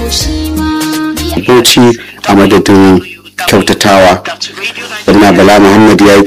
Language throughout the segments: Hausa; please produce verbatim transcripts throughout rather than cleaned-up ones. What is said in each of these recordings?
Bauchi a madadin kyautatawa. Gwamna Bala Muhammad ya yi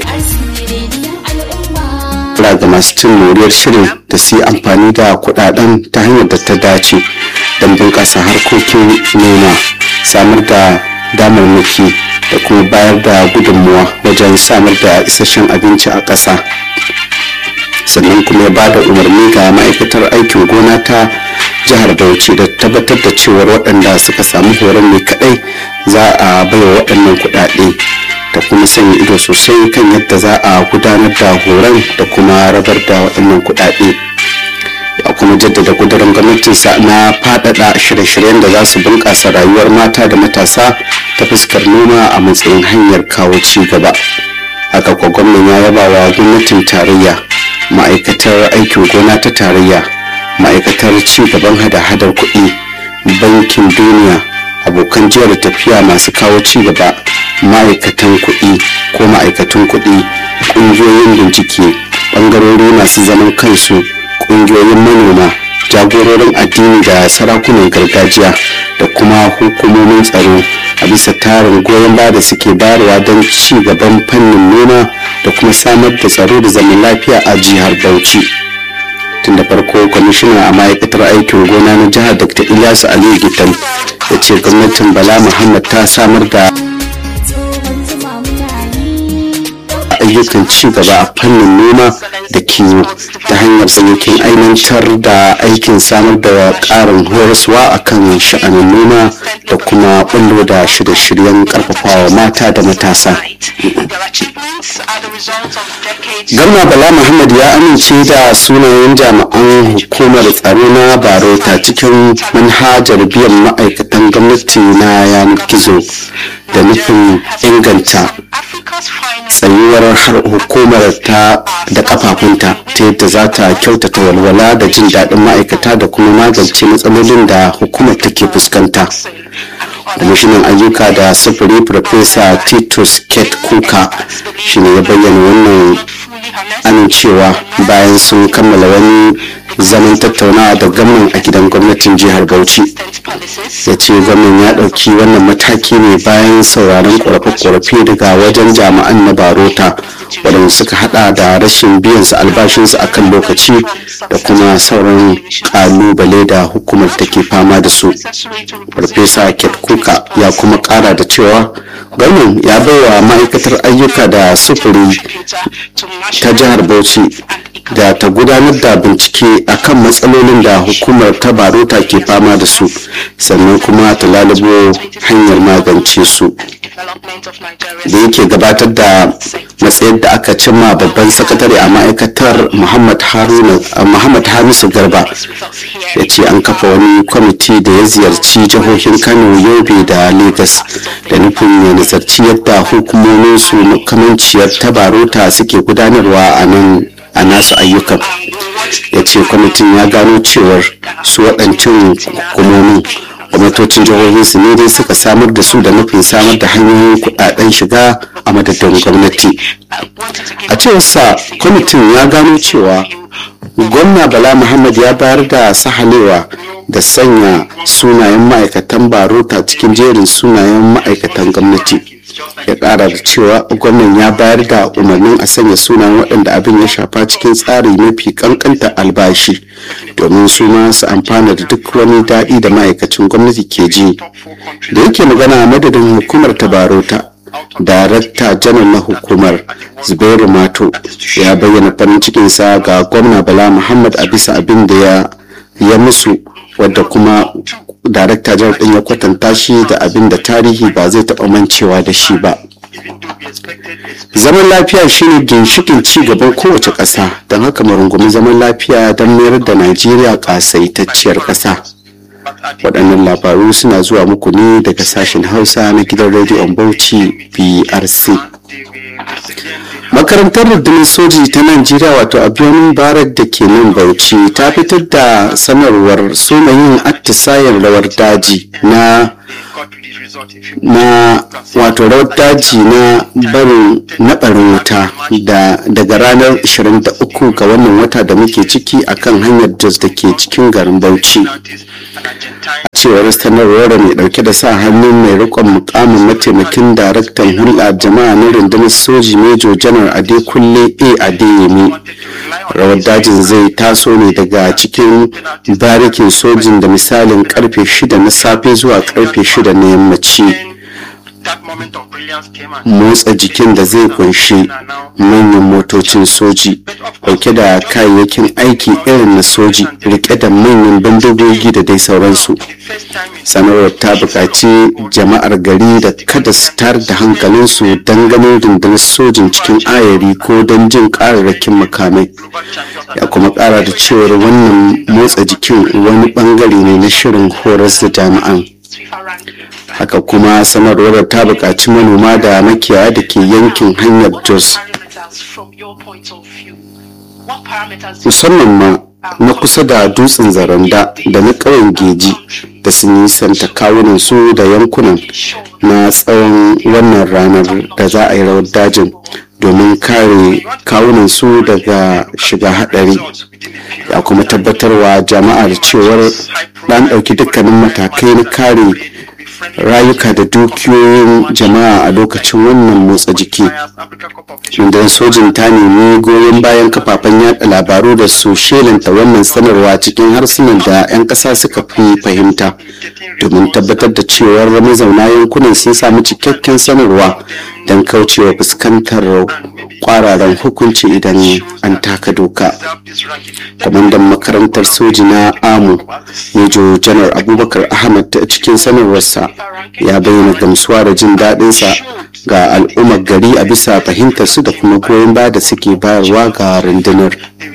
kira ga masu cin moriyar shirin da su yi amfani da kudaden ta hanyar da ta dace don bunƙasa harkokin noma, samar da damarmaki da kuma bayar da gudunmuwa wajen samar da isasshen abinci a ƙasa. Sannan kuma ya ba da umarni ga ma'aikatar aikin gona ta jihar Bauchi da tabbatar da cewar waɗanda suka samu horon ne kaɗai za a baiwa waɗannan kuɗaɗe, da kuma sanya ido sosai kan yadda za a gudanar da horon da kuma rabar da waɗannan kuɗaɗe. Ya kuma jaddada ƙudurin gwamnatinsa na faɗaɗa shirye-shiryen da za su bunƙasa rayuwar mata da matasa ta fuskar noma a matsayin hanyar kawo ci gaba. Haka kuwa gwamnan ya yaba wa gwamnatin tarayya, ma'aikatar aikin gona ta tarayya, ma'aikatar ci gaban hada-hadar kuɗi, bankin duniya, abokan jiyar tafiya masu kawo ci gaba, ma'aikatan kuɗi ko ma'aikatan kuɗi, ƙungiyoyin bincike, ɓangarori masu zaman kansu, ƙungiyoyin manoma, jagororin addini da sarakunan gargajiya da kuma hukumomin tsaro a bisa tarin goyon baya da suke bayarwa don ci gaban fannin noma da kuma samar da tsaro da zaman lafiya a jihar Bauchi. Tun da farko kwamishina a ma'aikatar aikin gona na jihar Dr. Ilyasu Aliyu Gital ya ce gwamnatin Bala Muhammad ta samar da ayyukan ci gaba a fannin noma da kiwo ta hanyar sanyakin aimantar da aikin samar da ƙarin horaswa a kan sha'anin noma da kuma ɓullo da shirye-shiryen ƙarfafawa mata da matasa. Gwamna Bala Muhammad ya amince da sunayen jami'an hukumar tsaro na Barota cikin manhajar biyan ma'aikatan gwamnati na yanar gizo da nufin inganta tsayuwar har hukumar ta da kafafunta ta yadda za ta kyautata walwala da jin daɗin ma'aikata da kuma magance matsalolin da hukumar take fuskanta. Kwamishinan ayyuka da sufuri Farfesa Titus Ket Kuka shi ne ya bayyana wannan amincewa bayan sun kammala wani zaman tattaunawa da gwamnan a gidan gwamnatin jihar Bauchi. Ya ce gwamnan ya ɗauki wannan mataki ne bayan sauraron ƙorafe-ƙorafe daga wajen jami'an na Barota waɗanda suka hada da rashin biyan su albashinsu a kan lokaci da kuma sauran ƙalubale da hukumar take fama da su. Farfesa Ket Kuka ya kuma ƙara da cewa gwamnan ya baiwa ma'aikatar ayyuka da sufuri ta jihar Bauchi da ta gudanar da bincike akan matsalolin da hukumar ta Barota ke fama da su, sannan kuma ta lalubo hanyar magance su. Da yake gabatar da matsayin da aka cimma babban sakatare a ma'aikatar Muhammad Haruna Muhammad Hamisu Garba ya ce an kafa wani kwamiti da ya ziyarci jihohin Kano, Yobe da Lagos da nufin ya nazarci yadda hukumomin su makamanciyar ta Barota suke gudanarwa a nan a nasu ayyukan. Ya ce kwamitin ya gano cewar su waɗancan hukumomin gwamnatocin jihohin su ne dai suka samar da su da nufin samar da hanyoyin kudaden shiga a madadin gwamnati. A cewar sa kwamitin ya gano cewa gwamna Bala Muhammad ya bayar da sahalewa da sanya sunayen ma'aikatan Barota cikin jerin sunayen ma'aikatan gwamnati. Ya ƙara da cewa gwamnan ya bayar da umarnin a sanya sunan waɗanda abin ya shafa cikin tsari mafi ƙanƙanta albashi domin su ma su amfana da duk wani daɗi da ma'aikacin gwamnati ke ji. Da yake magana a madadin hukumar ta Barota, darakta janar na hukumar Zubairu Mato ya bayyana farin cikinsa ga gwamna Bala Muhammad a bisa abin da ya ya musu, wadda kuma darakta janar ɗin ya kwatanta shi da abin da tarihi ba zai taɓa mancewa da shi ba. Zaman lafiya shine ginshikin ci gaban kowace ƙasa, don haka mu rungumi zaman lafiya don mayar da Najeriya ƙasaitacciyar ƙasa. Waɗannan labaru suna zuwa muku ne daga sashen Hausa na gidan rediyon Bauchi B R C. Makarantar rundunar soji ta Najeriya wato Abiodun Barak da ke nan Bauchi ta fitar da sanarwar soma yin atisayen rawar daji na na wato rawar daji na barin na barin wuta da daga ranar ishirin da uku ga wannan wata da muke ciki akan hanyar Jos da ke cikin garin Bauchi. A cewar sanarwar mai dauke da sa hannun mai rikon mukamin mataimakin daraktan hulɗa jama'a na rundunar soji Major General Adekunle A Adeyemi, rawar dajin zai taso ne daga cikin barikin sojin da misalin karfe shida na safe zuwa karfe shida na yammaci. Motsa jikin da zai kunshi manyan motocin soji dauke da kayayyakin aiki irin na soji rike da manyan bindigogi da dai sauransu. Sanarwar ta buƙaci jama'ar gari da kada su tar da hankalinsu don ganin rundunar sojin cikin ayari ko don jin ƙararrakin makamai. Ya kuma ƙara da cewar wannan motsa jikin wani ɓangare ne na shirin horas da jami'an. Haka kuma sanarwar ta buƙaci manoma da makiyaya da ke yankin hanyar Jos, musamman ma na kusa da dutsen Zaranda da na ƙauyen Geji, da su nisanta kawunan su da yankunan na tsawon wannan ranar da za a yi rawar dajin domin kare kawunan su daga shiga haɗari. Ya kuma tabbatarwa jama'ar cewar ɗan ɗauki dukkanin matakai na kare rayuka da dukiyoyin jama'a a lokacin wannan motsa jiki. Rundunar sojin ta nemi goyon bayan kafafen yada labaru da su shelanta wannan sanarwa cikin harsunan da 'yan ƙasa suka fi fahimta domin tabbatar da cewar mazauna yankunan sun samu cikakken sanarwa don kaucewa fuskantar kwararan hukunci idan an taka doka. Kwamandan makarantar soji na Amu, Major General Abubakar Ahmad, a cikin sanarwarsa ya bayyana gamsuwa da jin daɗinsa ga al'ummar gari a bisa fahimtar su da kuma goyon baya da suke bayarwa ga rundunar.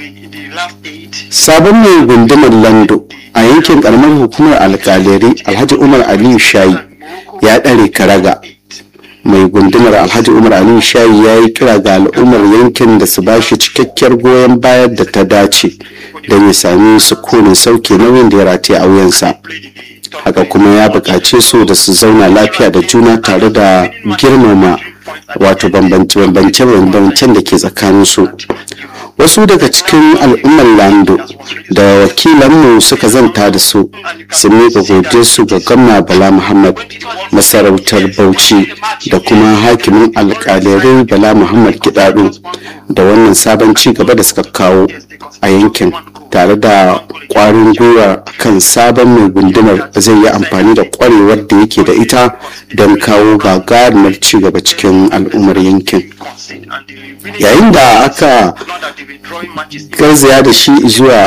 Sabon mai gundumar Lando a yankin karamar hukumar alkaleri Alhaji Umar Aliyu Shayi ya ɗare karaga. Mai gundumar Alhaji Umar Aliyu Shayi ya yi kira ga al'ummar yankin da su ba shi cikakkiyar goyon bayar da ta dace don ya sami sukunin sauke nauyin da ya rataye a wuyansa. Haka kuma ya buƙace su da su zauna lafiya da juna tare da girmama wato bambance-bambancen da ke tsakaninsu. Wasu daga cikin al'ummar Lando da wakilanmu suka zanta da su sun miƙa godiyarsu ga gwamna Bala Muhammad, masarautar Bauchi da kuma hakimin alƙalai Bala Muhammad Gidado da wannan sabon ci gaba da suka kawo a yankin, tare da ƙwarin gwiwa kan sabon mai gundumar zai yi amfani da ƙwarewar da yake da ita don kawo gagarumar ci gaba cikin al'ummar yankin. Yayin da aka garzaya da shi zuwa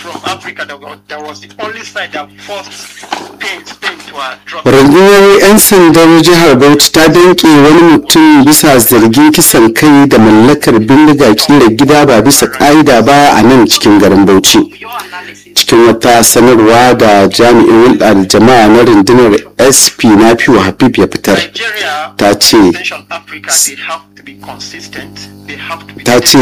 rundunar 'yan sandan jihar Bauchi ta danke wani mutum bisa zargin kisan kai da mallakar bindiga kira gida ba bisa ƙa'ida ba a nan cikin garin Bauchi. Cikin wata sanarwa da jami'in hulɗar jama'a na rundunar S P Nafiu Habib ya fitar, ta ce ta ce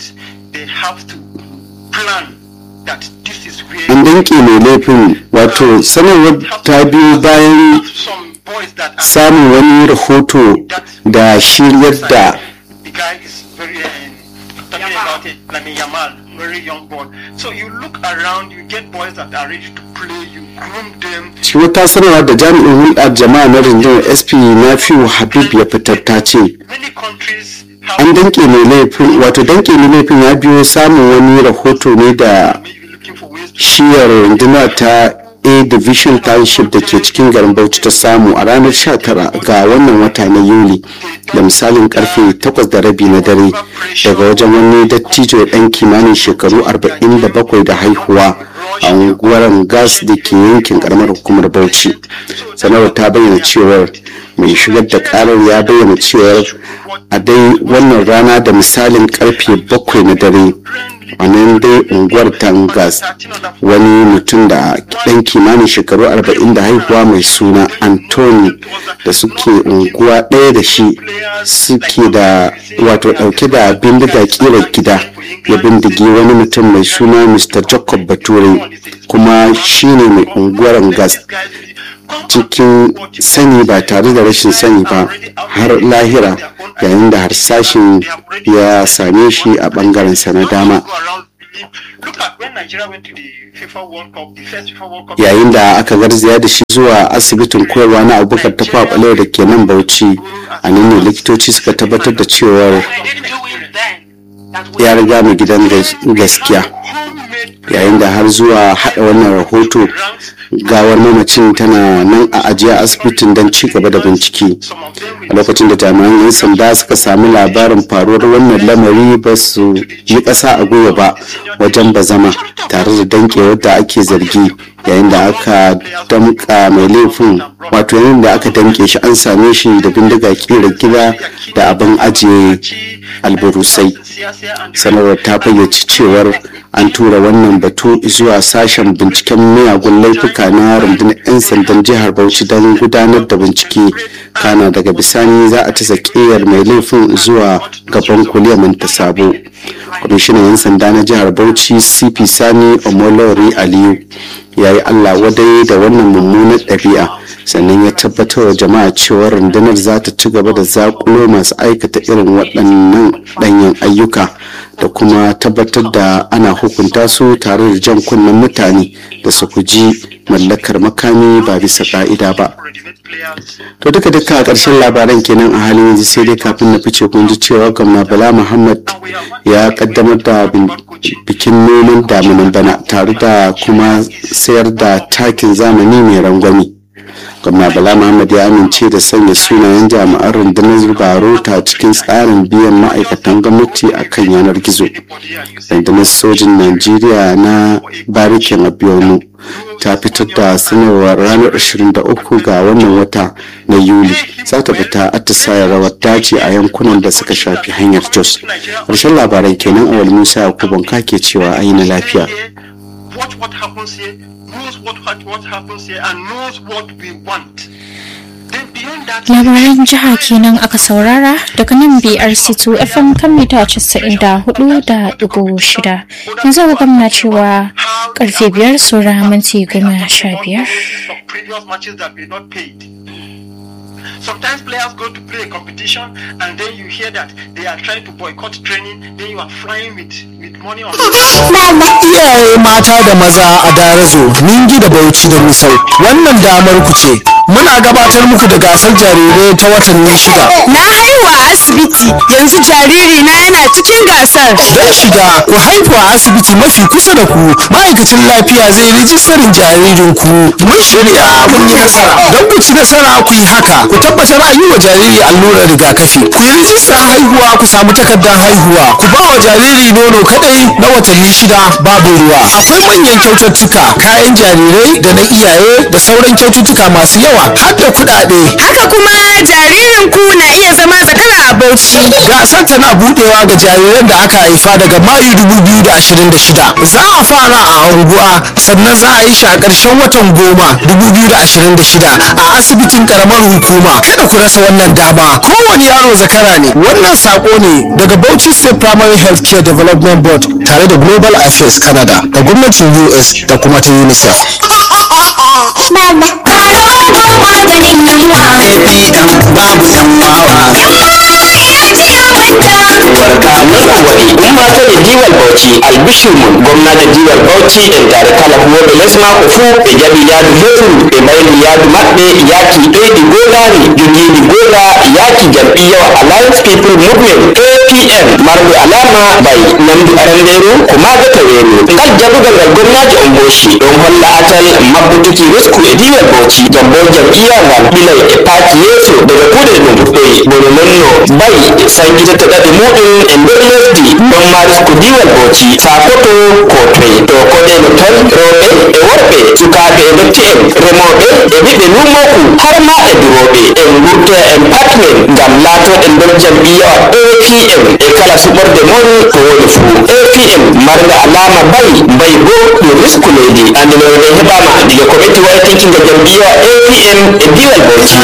an danke mai laifin. Wato sanarwar ta biyo bayan samun wani rahoto da shiryar da shi wata sanarwa da jami'in hulɗar jama'a na rundunar S P Nafiu Habib ya fitar, ta ce an danke mai laifin. Wato danke mai laifin ya biyo samun wani rahoto ne da shiyar rundunar ta A Division Township da ke cikin garin Bauchi ta samu a ranar sha tara ga wannan wata na Yuli da misalin karfe takwas da rabi na dare daga wajen wani dattijo ɗan kimanin shekaru arba'in da bakwai da haihuwa a unguwar Gas da ke yankin karamar hukumar Bauchi. Sanarwar ta bayyana cewar mai shigar da karar ya bayyana cewar a dai wannan rana da misalin karfe bakwai na dare a nan dai unguwar Tangas wani mutum da ɗan kimanin shekaru arba'in da haihuwa mai suna Anthony da suke unguwa ɗaya da shi suke da wato ɗauke da bindiga ƙirar gida ya bindige wani mutum mai suna Mister Jacob Bature, kuma shine mai unguwar Gas. cikin sani ba tare da rashin sani ba har lahira, yayin da harsashin ya same shi a ɓangarensa na dama. Yayin da aka garzaya da shi zuwa asibitin koyarwa na Abubakar Tafawa Balewa da ke nan Bauchi, a nan ne likitoci suka tabbatar da cewar ya riga mu gidan gaskiya. Yayin da har zuwa haɗa wannan rahoto, gawar mamacin tana nan a ajiya asibitin don ci gaba da bincike. A lokacin da jami'an 'yan sanda suka sami labarin faruwar wannan lamari, ba su yi ƙasa a gwiwa ba wajen bazama tare da danke wadda ake zargi. Yayin da aka damƙa mai laifin, wato yayin da aka damƙe shi, an same shi da bindiga kira gida da abin ajiye alburusai. Sanarwar ta fayyace cewar an tura wannan batu zuwa sashen binciken miyagun laifuka na rundunar 'yan sandan jihar Bauchi don gudanar da bincike. Kana daga bisani za a ta zakiyar mai laifin zuwa gaban kuliyamin ta sabo. Kwamishinan 'yan sanda na jihar Bauchi C P Sani Omolori Aliyu ya yi Allah wadai da wannan mummunar ɗabi'a, sannan ya tabbatar wa jama'a cewa rundunar za ta ci gaba da zakulo masu aikata irin waɗannan ɗanyen ayyuka da kuma tabbatar da ana hukunta su tare da jan kunnen mutane da su guji mallakar makami ba bisa ƙa'ida ba. To duka duka a ƙarshen labaran kenan a halin yanzu, sai dai kafin na fice kun ji cewa gwamna Bala Muhammad ya kaddamar da bikin noman damunan bana tare da kuma sayar da takin zamani mai rangwami. Gwamna Bala Muhammad ya amince da sanya sunayen jami'an rundunar Barota cikin tsarin biyan ma'aikatan gwamnati a kan yanar gizo. Rundunar sojin Najeriya na Barikin Abionu ta fitar da sanarwar ranar ashirin da uku ga wannan wata na Yuli za ta fita atisayen rawar daji a yankunan da suka shafi hanyar Jos. Ƙarshen labarai kenan. Awal Musa Yakubu ka ke cewa ayi na lafiya. Labaran jiha kenan aka saurara daga nan B R C two F M kan mita casa'in da hudu da digo shida. Yanzu ga gwamna cewa karfe biyar saura minti goma sha biyar. Sometimes players go to play a competition and then you hear that they are trying to boycott training, then you are flying with, with money on Iyaye mata da maza a Darazo, Ningi da Bauchi da Misau, wannan damar ku ce. Muna gabatar muku da gasar jarirai ta watanni shida. Na haihu a asibiti, yanzu jariri na yana cikin gasar. Don shiga, ku haihu a asibiti mafi kusa da ku, ma'aikacin lafiya zai rijistarin jaririn ku. Mun shirya mun yi nasara. Don ku ci nasara ku yi haka, ku tabbatar a yi wa jariri allurar rigakafi. Ku yi rijistar haihuwa, ku samu takardar haihuwa. Ku ba wa jariri nono kadai na watanni shida babu ruwa. Akwai manyan kyaututtuka, kayan jarirai da na iyaye da sauran kyaututtuka masu yawa. Har da kuɗaɗe. Haka kuma jaririn ku na iya zama zakara a Bauchi. Gasar tana budewa ga jariran da aka haifa daga Mayu dubu biyu da ashirin da shida. Za a fara a unguwa, sannan za a yi shi a ƙarshen watan goma dubu biyu da ashirin da shida a asibitin karamar hukuma. Kada ku rasa wannan dama. Kowane yaro zakara ne. Wannan sako ne daga Bauchi State Primary Health Care Development Board tare da Global Affairs Canada da gwamnatin U S da kuma ta UNICEF. Mama. Maganin yunwa. A P M babu yan warka wani umma ta da diwal bauchi albishirmun gwamnati diwal bauchi en tare kala huwa be lesma ko fu be jabi yaadu lefu be mayli yaadu mabbe yaki ɗoyɗi golari jogini gola yaki jam'iyya Alliance People Movement A P M marɓe alama bai namdu aranderu ko maga taweru ngal jabugal ngal gwamnati on boshi don holla atal mabbutuki risku e diwal bauchi jambo jam'iyya ngal bilay e paati yeso daga kuɗe ɗum ɗoyi bono nonno bai sangitata ɗaɗi muɗum e nder lesdi ɗon maris ko diwal bauchi sakoto ko toye to koɗeno ton rewɓe e worɓe sukaɓe e dotti en remoɓe e ɓiɓɓe lumoku har ma e duroɓe en gurtoya en patmen ngam laatoɗen nder jam'iyyawa A P M e kala suɓorde mon to woni fuu A P M marga alama bay bay bo ɗum risku leydi andinoɓe heɓama diga ko ɓetti waytinkinga jam'iyyawa A P M e diwal bauchi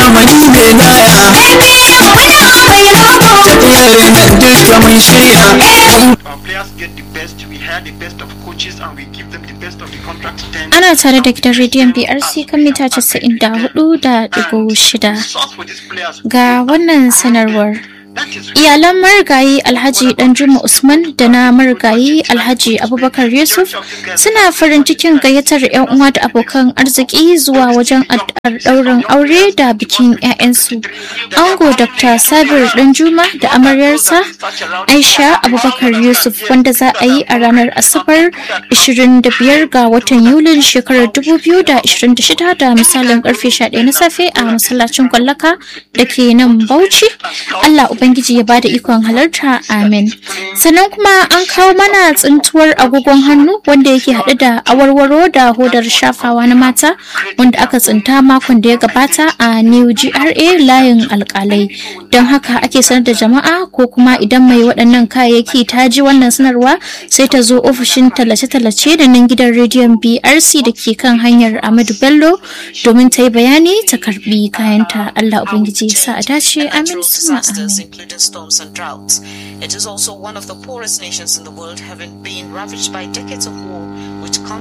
tafiyar nan duka mun shirya. players get the best, we hire the best of coaches, and we give them the best of the contract terms. Ana tare da gidan rediyon B R C kan mita casa'in da hudu da digo shida. Source for these players. Ga wannan sanarwar. That is Iyalan marigayi Alhaji Danjuma Usman da na marigayi Alhaji Abubakar Yusuf suna farin cikin gayyatar 'yan uwa da abokan arziki zuwa wajen addu'ar ɗaurin aure da bikin 'ya'yansu. Ango Doctor Sabir Danjuma da amaryarsa Aisha Abubakar Yusuf wanda za a yi a ranar Asabar ishirin da biyar ga watan Yulin shekarar dubu biyu da ashirin da shida da misalin karfe sha ɗaya na safe a masallacin Kwallaka da ke nan Bauchi. Allah Ubangiji ya bada ikon halarta, amin. Sannan kuma an kawo mana tsintuwar agogon hannu wanda yake haɗe da awarwaro da hodar shafawa na mata wanda aka tsinta makon da ya gabata a New G R A layin alƙalai. Don haka ake sanar da jama'a ko kuma idan mai waɗannan kayayyaki ta ji wannan sanarwa sai ta zo ofishin tallace-tallace da nan gidan rediyon B R C da ke kan hanyar Ahmadu Bello domin ta yi bayani ta karbi kayanta. Allah Ubangiji ya sa a dace, amin suma amin. Including storms and droughts. It is also one of the poorest nations in the world, having been ravaged by decades of war, which